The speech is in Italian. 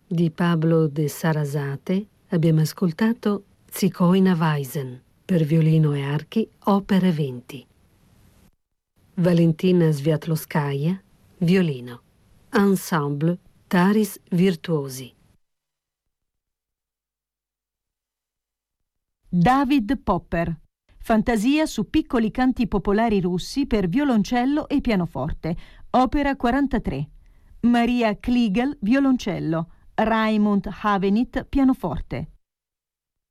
Di Pablo de Sarasate abbiamo ascoltato Zigeuner Weisen per violino e archi, opere 20. Valentina Sviatloskaya, violino. Ensemble Taris Virtuosi. David Popper. Fantasia su piccoli canti popolari russi per violoncello e pianoforte. Opera 43. Maria Kliegel, violoncello. Raimund Havenit, pianoforte.